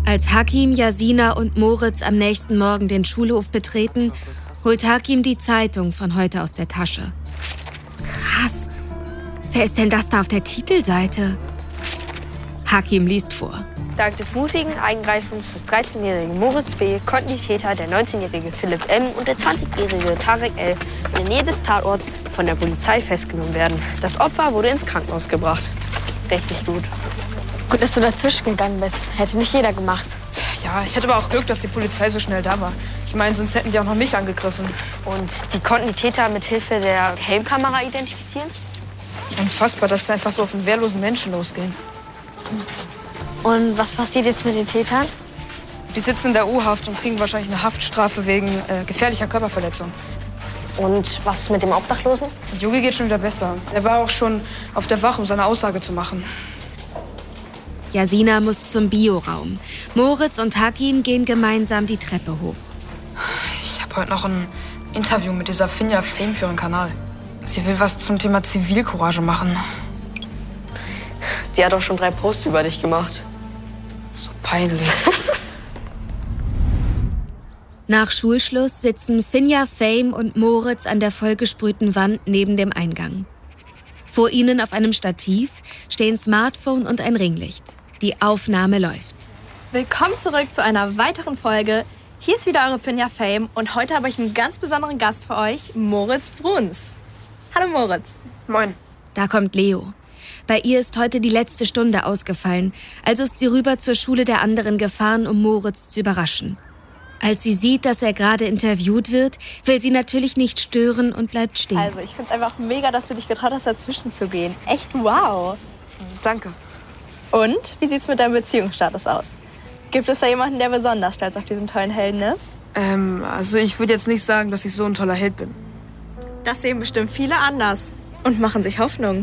Als Hakim, Jasina und Moritz am nächsten Morgen den Schulhof betreten, holt Hakim die Zeitung von heute aus der Tasche. Krass. Wer ist denn das da auf der Titelseite? Hakim liest vor. Dank des mutigen Eingreifens des 13-jährigen Moritz B. konnten die Täter, der 19-jährige Philipp M. und der 20-jährige Tarek L. in der Nähe des Tatorts von der Polizei festgenommen werden. Das Opfer wurde ins Krankenhaus gebracht. Richtig gut. Gut, dass du dazwischen gegangen bist. Hätte nicht jeder gemacht. Ja, ich hatte aber auch Glück, dass die Polizei so schnell da war. Ich meine, sonst hätten die auch noch mich angegriffen. Und die konnten die Täter mit Hilfe der Helmkamera identifizieren? Unfassbar, dass sie einfach so auf einen wehrlosen Menschen losgehen. Und was passiert jetzt mit den Tätern? Die sitzen in der U-Haft und kriegen wahrscheinlich eine Haftstrafe wegen gefährlicher Körperverletzung. Und was ist mit dem Obdachlosen? Jogi geht schon wieder besser. Er war auch schon auf der Wache, um seine Aussage zu machen. Jasina muss zum Bioraum. Moritz und Hakim gehen gemeinsam die Treppe hoch. Ich habe heute noch ein Interview mit dieser Finja Fame für ihren Kanal. Sie will was zum Thema Zivilcourage machen. Die hat auch schon 3 Posts über dich gemacht. So peinlich. Nach Schulschluss sitzen Finja, Fame und Moritz an der vollgesprühten Wand neben dem Eingang. Vor ihnen auf einem Stativ stehen Smartphone und ein Ringlicht. Die Aufnahme läuft. Willkommen zurück zu einer weiteren Folge. Hier ist wieder eure Finja Fame und heute habe ich einen ganz besonderen Gast für euch, Moritz Bruns. Hallo Moritz. Moin. Da kommt Leo. Bei ihr ist heute die letzte Stunde ausgefallen, also ist sie rüber zur Schule der anderen gefahren, um Moritz zu überraschen. Als sie sieht, dass er gerade interviewt wird, will sie natürlich nicht stören und bleibt stehen. Also ich finde es einfach mega, dass du dich getraut hast, dazwischen zu gehen. Echt wow. Danke. Und, wie sieht's mit deinem Beziehungsstatus aus? Gibt es da jemanden, der besonders stolz auf diesen tollen Helden ist? Also ich würde jetzt nicht sagen, dass ich so ein toller Held bin. Das sehen bestimmt viele anders und machen sich Hoffnung.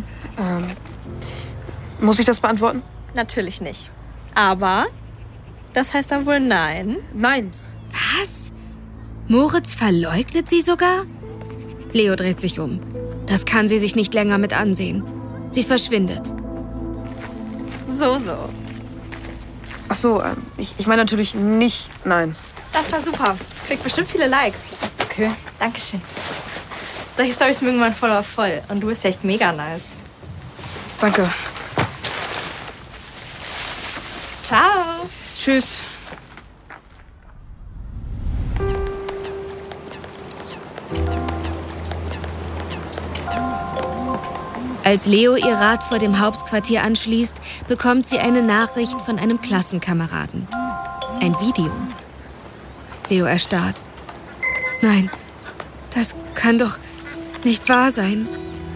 Muss ich das beantworten? Natürlich nicht. Aber das heißt dann wohl nein. Nein. Was? Moritz verleugnet sie sogar? Leo dreht sich um. Das kann sie sich nicht länger mit ansehen. Sie verschwindet. So. Ach so, ich meine natürlich nicht nein. Das war super. Kriegt bestimmt viele Likes. Okay. Dankeschön. Solche Storys mögen mein Follower voll. Und du bist echt mega nice. Danke. Ciao. Tschüss. Als Leo ihr Rad vor dem Hauptquartier anschließt, bekommt sie eine Nachricht von einem Klassenkameraden. Ein Video. Leo erstarrt. Nein, das kann doch nicht wahr sein.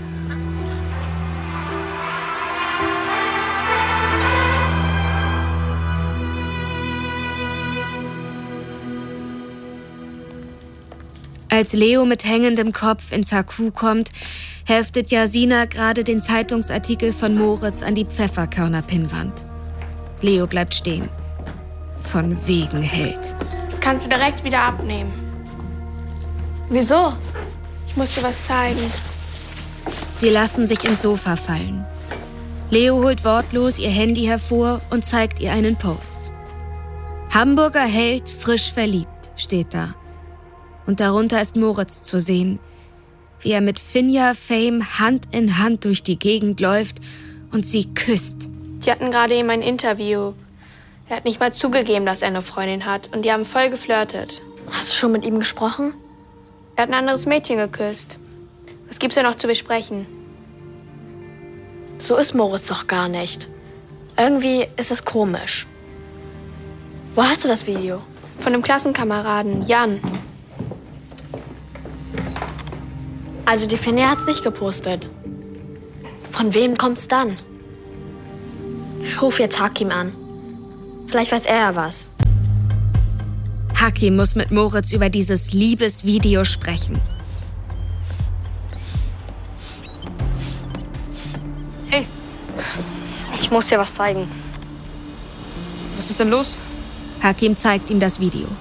Als Leo mit hängendem Kopf ins HQ kommt, heftet Jasina gerade den Zeitungsartikel von Moritz an die Pfefferkörner-Pinnwand. Leo bleibt stehen. Von wegen Held. Das kannst du direkt wieder abnehmen. Wieso? Ich muss dir was zeigen. Sie lassen sich ins Sofa fallen. Leo holt wortlos ihr Handy hervor und zeigt ihr einen Post. Hamburger Held, frisch verliebt, steht da. Und darunter ist Moritz zu sehen, wie er mit Finja Fame Hand in Hand durch die Gegend läuft und sie küsst. Die hatten gerade eben ein Interview. Er hat nicht mal zugegeben, dass er eine Freundin hat. Und die haben voll geflirtet. Hast du schon mit ihm gesprochen? Er hat ein anderes Mädchen geküsst. Was gibt's denn noch zu besprechen? So ist Moritz doch gar nicht. Irgendwie ist es komisch. Wo hast du das Video? Von einem Klassenkameraden, Jan. Also die Finja hat's nicht gepostet. Von wem kommt's dann? Ich rufe jetzt Hakim an. Vielleicht weiß er ja was. Hakim muss mit Moritz über dieses Liebesvideo sprechen. Hey, ich muss dir was zeigen. Was ist denn los? Hakim zeigt ihm das Video.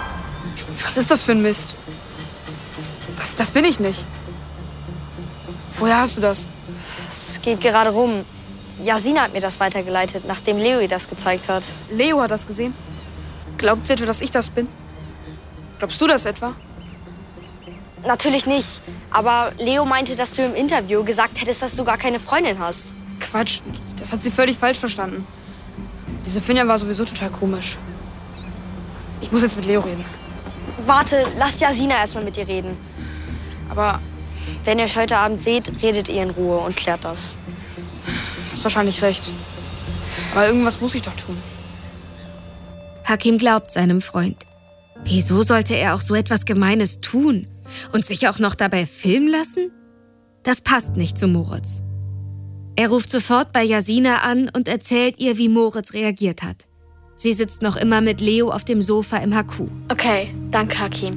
Was ist das für ein Mist? Das bin ich nicht. Woher hast du das? Es geht gerade rum. Jasina hat mir das weitergeleitet, nachdem Leo ihr das gezeigt hat. Leo hat das gesehen. Glaubt sie etwa, dass ich das bin? Glaubst du das etwa? Natürlich nicht. Aber Leo meinte, dass du im Interview gesagt hättest, dass du gar keine Freundin hast. Quatsch, das hat sie völlig falsch verstanden. Diese Finja war sowieso total komisch. Ich muss jetzt mit Leo reden. Warte, lass Jasina erstmal mit dir reden. Aber Wenn ihr euch heute Abend seht, redet ihr in Ruhe und klärt das. hast wahrscheinlich recht. Aber irgendwas muss ich doch tun. Hakim glaubt seinem Freund. Wieso sollte er auch so etwas Gemeines tun? Und sich auch noch dabei filmen lassen? Das passt nicht zu Moritz. Er ruft sofort bei Jasina an und erzählt ihr, wie Moritz reagiert hat. Sie sitzt noch immer mit Leo auf dem Sofa im HQ. Okay, danke, Hakim.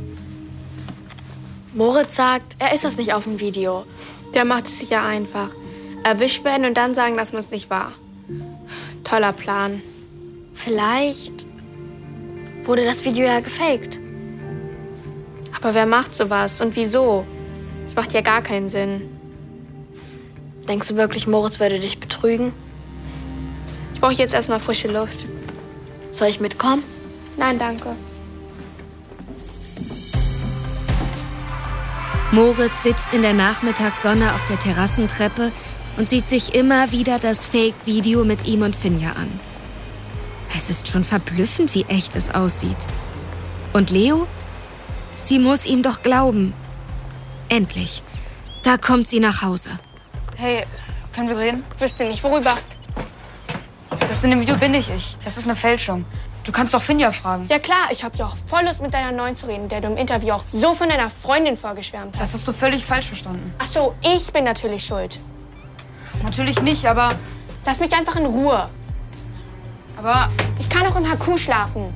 Moritz sagt, er ist das nicht auf dem Video. Der macht es sicher einfach. Erwischt werden und dann sagen, dass man es nicht war. Toller Plan. Vielleicht wurde das Video ja gefaked. Aber wer macht sowas und wieso? Das macht ja gar keinen Sinn. Denkst du wirklich, Moritz würde dich betrügen? Ich brauche jetzt erstmal frische Luft. Soll ich mitkommen? Nein, danke. Moritz sitzt in der Nachmittagssonne auf der Terrassentreppe und sieht sich immer wieder das Fake-Video mit ihm und Finja an. Es ist schon verblüffend, wie echt es aussieht. Und Leo? Sie muss ihm doch glauben. Endlich. Da kommt sie nach Hause. Hey, können wir reden? Wüsste nicht, worüber. Das in dem Video bin ich. Das ist eine Fälschung. Du kannst doch Finja fragen. Ja klar, ich hab doch voll Lust, mit deiner Neuen zu reden, der du im Interview auch so von deiner Freundin vorgeschwärmt hast. Das hast du völlig falsch verstanden. Ach so, ich bin natürlich schuld. Natürlich nicht, aber Lass mich einfach in Ruhe. Ich kann auch im HQ schlafen.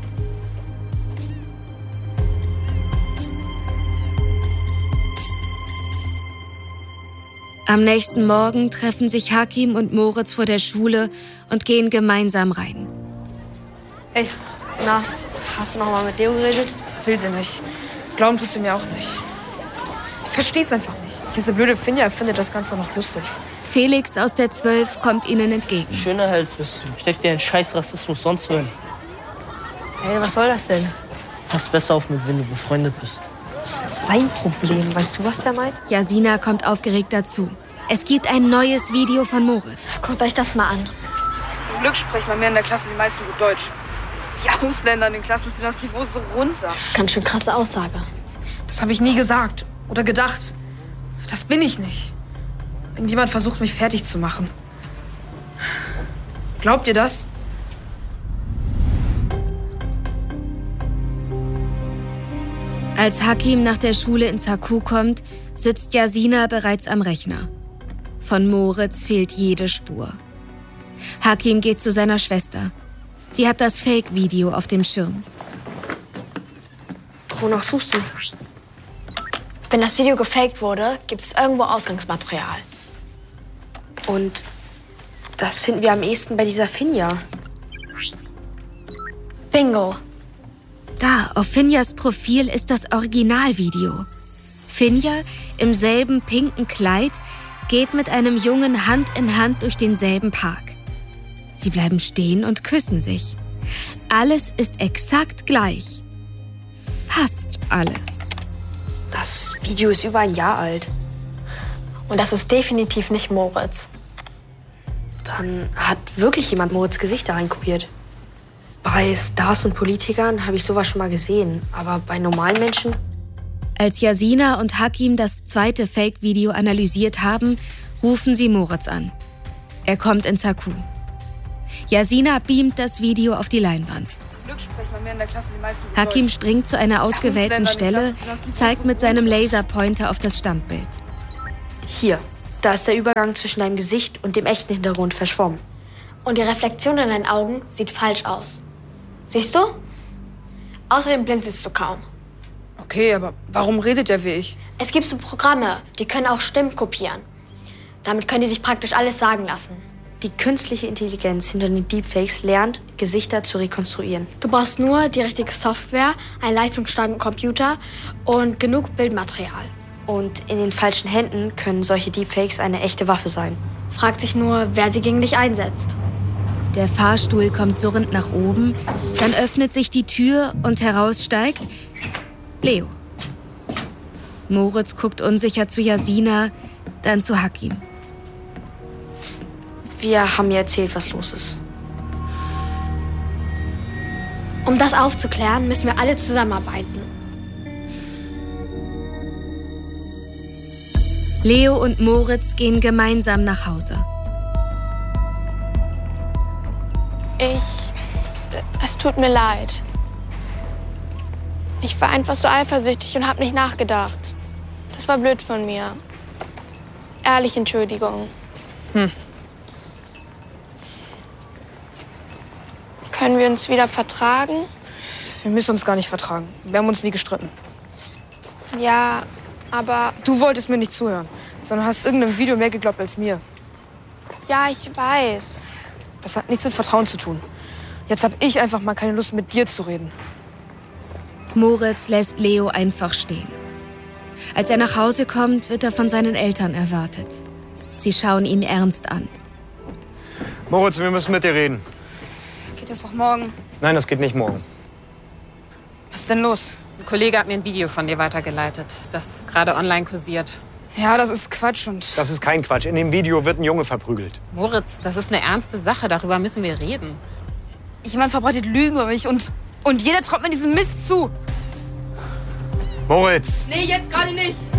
Am nächsten Morgen treffen sich Hakim und Moritz vor der Schule und gehen gemeinsam rein. Ey, na, hast du noch mal mit Leo geredet? will sie nicht. Glauben tut sie mir auch nicht. Ich versteh's einfach nicht. Diese blöde Finja findet das Ganze noch lustig. Felix aus der 12 kommt ihnen entgegen. Schöner Held bist du. Steck dir einen scheiß Rassismus sonst wohin. Hey, was soll das denn? Pass besser auf, mit wem du befreundet bist. Das ist sein Problem. Weißt du, was der meint? Jasina kommt aufgeregt dazu. Es gibt ein neues Video von Moritz. Guckt euch das mal an. Zum Glück sprechen bei mir in der Klasse die meisten gut Deutsch. Die Ausländer in den Klassen ziehen das Niveau so runter. Ganz schön krasse Aussage. Das habe ich nie gesagt oder gedacht. Das bin ich nicht. Irgendjemand versucht, mich fertig zu machen. Glaubt ihr das? Als Hakim nach der Schule ins HQ kommt, sitzt Jasina bereits am Rechner. Von Moritz fehlt jede Spur. Hakim geht zu seiner Schwester. Sie hat das Fake-Video auf dem Schirm. Wonach suchst du? Wenn das Video gefaked wurde, gibt es irgendwo Ausgangsmaterial. Und das finden wir am ehesten bei dieser Finja. Bingo. Da, auf Finjas Profil ist das Originalvideo. Finja, im selben pinken Kleid, geht mit einem Jungen Hand in Hand durch denselben Park. Sie bleiben stehen und küssen sich. Alles ist exakt gleich. Fast alles. Das Video ist über ein Jahr alt. Und das ist definitiv nicht Moritz. Dann hat wirklich jemand Moritz' Gesicht da reinkopiert. Bei Stars und Politikern habe ich sowas schon mal gesehen. Aber bei normalen Menschen? Als Jasina und Hakim das zweite Fake-Video analysiert haben, rufen sie Moritz an. Er kommt ins HQ. Jasina beamt das Video auf die Leinwand. Hakim springt zu einer ausgewählten Stelle, zeigt mit seinem Laserpointer auf das Standbild. Hier, da ist der Übergang zwischen deinem Gesicht und dem echten Hintergrund verschwommen. Und die Reflexion in deinen Augen sieht falsch aus. Siehst du? Außerdem blinzelst du kaum. Okay, aber warum redet er wie ich? Es gibt so Programme, die können auch Stimmen kopieren. Damit können die dich praktisch alles sagen lassen. Die künstliche Intelligenz hinter den Deepfakes lernt, Gesichter zu rekonstruieren. Du brauchst nur die richtige Software, einen leistungsstarken Computer und genug Bildmaterial. Und in den falschen Händen können solche Deepfakes eine echte Waffe sein. Fragt sich nur, wer sie gegen dich einsetzt. Der Fahrstuhl kommt surrend nach oben, dann öffnet sich die Tür und heraus steigt Leo. Moritz guckt unsicher zu Jasina, dann zu Hakim. Wir haben ihr erzählt, was los ist. Um das aufzuklären, müssen wir alle zusammenarbeiten. Leo und Moritz gehen gemeinsam nach Hause. Es tut mir leid. Ich war einfach so eifersüchtig und habe nicht nachgedacht. Das war blöd von mir. Ehrlich, Entschuldigung. Können wir uns wieder vertragen? Wir müssen uns gar nicht vertragen. Wir haben uns nie gestritten. Ja, aber... Du wolltest mir nicht zuhören, sondern hast irgendeinem Video mehr geglaubt als mir. Ja, ich weiß. Das hat nichts mit Vertrauen zu tun. Jetzt habe ich einfach mal keine Lust, mit dir zu reden. Moritz lässt Leo einfach stehen. Als er nach Hause kommt, wird er von seinen Eltern erwartet. Sie schauen ihn ernst an. Moritz, wir müssen mit dir reden. Geht das doch morgen? Nein, das geht nicht morgen. Was ist denn los? Ein Kollege hat mir ein Video von dir weitergeleitet, das gerade online kursiert. Ja, das ist Quatsch und... Das ist kein Quatsch. In dem Video wird ein Junge verprügelt. Moritz, das ist eine ernste Sache, darüber müssen wir reden. Jemand verbreitet Lügen über mich und jeder traut mir diesen Mist zu. Moritz! Nee, jetzt gerade nicht.